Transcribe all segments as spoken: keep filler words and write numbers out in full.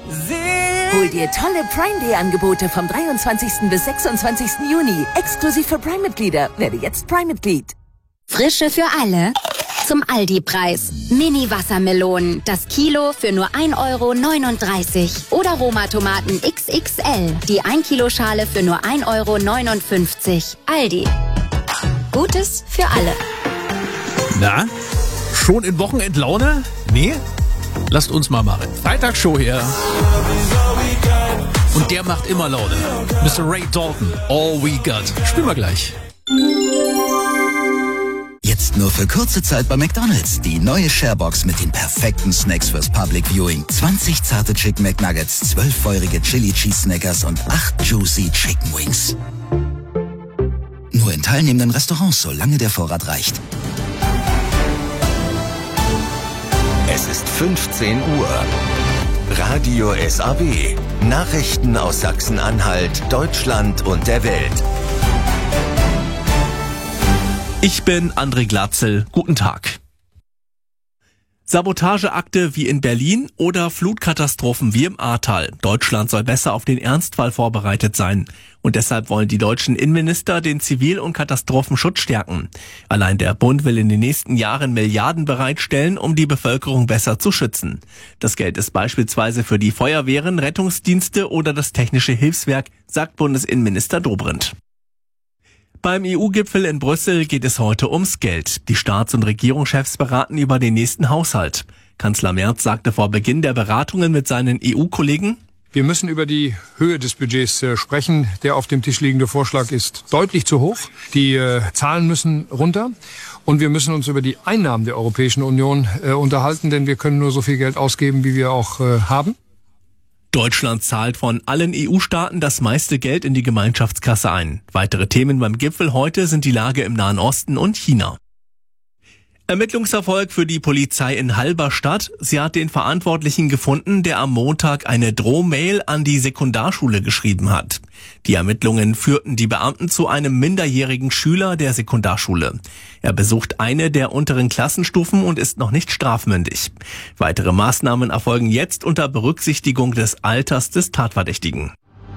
Hol dir tolle Prime-Day-Angebote vom dreiundzwanzigsten bis sechsundzwanzigsten Juni. Exklusiv für Prime-Mitglieder. Werde jetzt Prime-Mitglied. Frische für alle. Zum Aldi-Preis. Mini-Wassermelonen. Das Kilo für nur ein Euro neununddreißig. Oder Roma-Tomaten X X L. Die ein Kilo Schale für nur ein Euro neunundfünfzig. Aldi. Gutes für alle. Na, schon in Wochenendlaune? Nee? Lasst uns mal machen. Freitagsshow hier. Und der macht immer Laune. Mister Ray Dalton, All We Got. Spielen wir gleich. Jetzt nur für kurze Zeit bei McDonald's. Die neue Sharebox mit den perfekten Snacks fürs Public Viewing. zwanzig zarte Chicken McNuggets, zwölf feurige Chili Cheese Snackers und acht Juicy Chicken Wings. Nur in teilnehmenden Restaurants, solange der Vorrat reicht. Es ist fünfzehn Uhr. Radio S A W. Nachrichten aus Sachsen-Anhalt, Deutschland und der Welt. Ich bin André Glatzel. Guten Tag. Sabotageakte wie in Berlin oder Flutkatastrophen wie im Ahrtal. Deutschland soll besser auf den Ernstfall vorbereitet sein. Und deshalb wollen die deutschen Innenminister den Zivil- und Katastrophenschutz stärken. Allein der Bund will in den nächsten Jahren Milliarden bereitstellen, um die Bevölkerung besser zu schützen. Das Geld ist beispielsweise für die Feuerwehren, Rettungsdienste oder das Technische Hilfswerk, sagt Bundesinnenminister Dobrindt. Beim E U-Gipfel in Brüssel geht es heute ums Geld. Die Staats- und Regierungschefs beraten über den nächsten Haushalt. Kanzler Merz sagte vor Beginn der Beratungen mit seinen E U-Kollegen: Wir müssen über die Höhe des Budgets äh, sprechen. Der auf dem Tisch liegende Vorschlag ist deutlich zu hoch. Die äh, Zahlen müssen runter. Und wir müssen uns über die Einnahmen der Europäischen Union äh, unterhalten, denn wir können nur so viel Geld ausgeben, wie wir auch äh, haben. Deutschland zahlt von allen E U-Staaten das meiste Geld in die Gemeinschaftskasse ein. Weitere Themen beim Gipfel heute sind die Lage im Nahen Osten und China. Ermittlungserfolg für die Polizei in Halberstadt. Sie hat den Verantwortlichen gefunden, der am Montag eine Drohmail an die Sekundarschule geschrieben hat. Die Ermittlungen führten die Beamten zu einem minderjährigen Schüler der Sekundarschule. Er besucht eine der unteren Klassenstufen und ist noch nicht strafmündig. Weitere Maßnahmen erfolgen jetzt unter Berücksichtigung des Alters des Tatverdächtigen.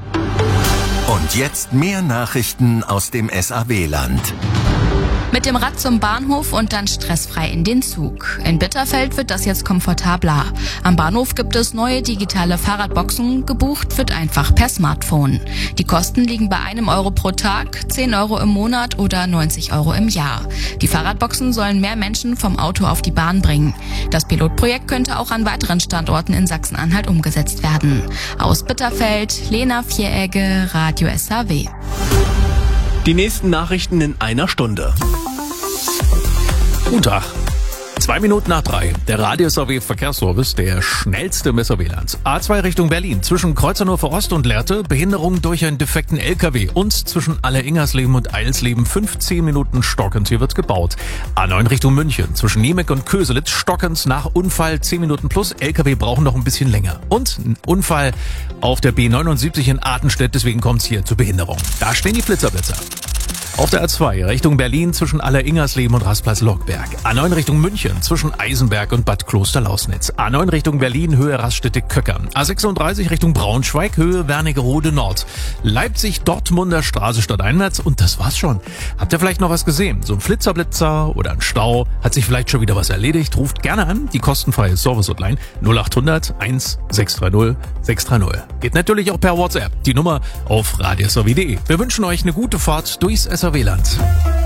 Und jetzt mehr Nachrichten aus dem S A W-Land. Mit dem Rad zum Bahnhof und dann stressfrei in den Zug. In Bitterfeld wird das jetzt komfortabler. Am Bahnhof gibt es neue digitale Fahrradboxen. Gebucht wird einfach per Smartphone. Die Kosten liegen bei einem Euro pro Tag, zehn Euro im Monat oder neunzig Euro im Jahr. Die Fahrradboxen sollen mehr Menschen vom Auto auf die Bahn bringen. Das Pilotprojekt könnte auch an weiteren Standorten in Sachsen-Anhalt umgesetzt werden. Aus Bitterfeld, Lena Vieregge, Radio S A W. Die nächsten Nachrichten in einer Stunde. Guten Tag. Zwei Minuten nach drei. Der Radio S A W Verkehrsservice, der schnellste im S A W-Land. A zwei Richtung Berlin. Zwischen Kreuzernhofer Ost und Lehrte Behinderung durch einen defekten L K W. Und zwischen Alleringersleben und Eilsleben fünfzehn Minuten stockend. Hier wird gebaut. A neun Richtung München. Zwischen Niemek und Köselitz stockend nach Unfall zehn Minuten plus. L K W brauchen noch ein bisschen länger. Und ein Unfall auf der B neunundsiebzig in Artenstedt. Deswegen kommt es hier zur Behinderung. Da stehen die Blitzerblitzer. Auf der A zwei Richtung Berlin zwischen Alleringersleben und Rastplatz Lockberg. A neun Richtung München zwischen Eisenberg und Bad Klosterlausnitz. A neun Richtung Berlin Höhe Raststätte-Köcker. A sechsunddreißig Richtung Braunschweig Höhe Wernigerode Nord. Leipzig Dortmunder Straße stadteinwärts und das war's schon. Habt ihr vielleicht noch was gesehen? So ein Flitzerblitzer oder ein Stau? Hat sich vielleicht schon wieder was erledigt? Ruft gerne an. Die kostenfreie Service-Hotline null acht hundert eins sechs drei null sechs drei null. Geht natürlich auch per WhatsApp. Die Nummer auf radio s a w punkt d e. Wir wünschen euch eine gute Fahrt durchs S A W-Land.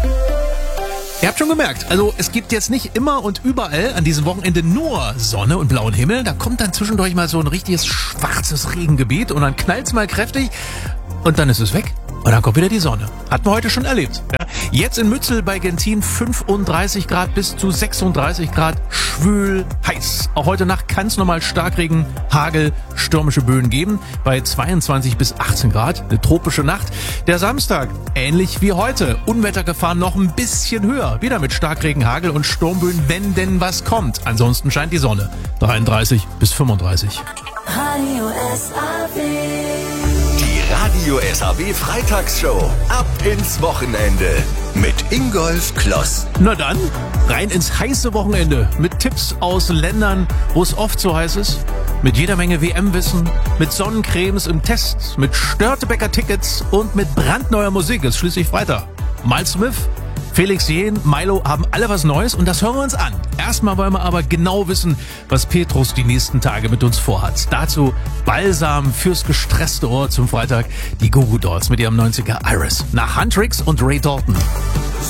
Ihr habt schon gemerkt, also es gibt jetzt nicht immer und überall an diesem Wochenende nur Sonne und blauen Himmel. Da kommt dann zwischendurch mal so ein richtiges schwarzes Regengebiet und dann knallt's mal kräftig und dann ist es weg. Und dann kommt wieder die Sonne. Hatten wir heute schon erlebt. Ja. Jetzt in Mützel bei Gentin fünfunddreißig Grad bis zu sechsunddreißig Grad. Schwül, heiß. Auch heute Nacht kann es nochmal Starkregen, Hagel, stürmische Böen geben. Bei zweiundzwanzig bis achtzehn Grad. Eine tropische Nacht. Der Samstag, ähnlich wie heute. Unwettergefahr noch ein bisschen höher. Wieder mit Starkregen, Hagel und Sturmböen, wenn denn was kommt. Ansonsten scheint die Sonne. dreiunddreißig bis fünfunddreißig. Radio S A W. Die Radio S A W Freitagsshow. Ab ins Wochenende. Mit Ingolf Kloss. Na dann, rein ins heiße Wochenende. Mit Tipps aus Ländern, wo es oft so heiß ist. Mit jeder Menge W M-Wissen, mit Sonnencremes im Test, mit Störtebecker-Tickets und mit brandneuer Musik. Ist schließlich Freitag. Miles Smith, Felix Jähn, Milo haben alle was Neues und das hören wir uns an. Erstmal wollen wir aber genau wissen, was Petrus die nächsten Tage mit uns vorhat. Dazu Balsam fürs gestresste Ohr zum Freitag. Die Goo Goo Dolls mit ihrem neunziger Iris. Nach Huntrix und Ray Dalton.